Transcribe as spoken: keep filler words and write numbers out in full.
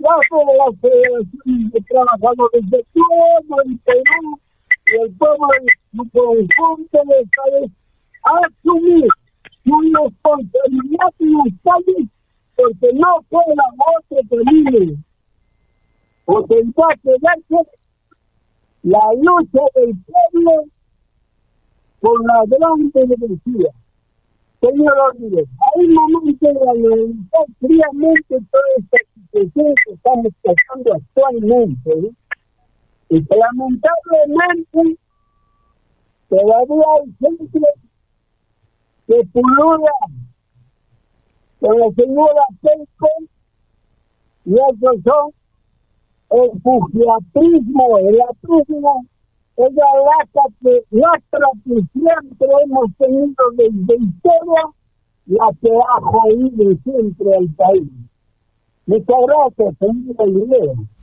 caso de la Federación de Trabajadores de todo el Perú y el pueblo en su conjunto de Estados asumir su responsabilidad en los país, porque no fue la otro camino. O tendrá que darse la lucha del pueblo con la gran democracia. Señor Rodríguez, hay momentos de analizar fríamente toda esta situación que estamos pasando actualmente, ¿eh? Y que lamentablemente todavía hay gente que pulula con la señora Keiko, y esos son el fugiatrismo, el atrismo, es la lata que, lastra que siempre hemos tenido desde historia, la que ha jodido siempre al país. Muchas gracias, señor Aguilera.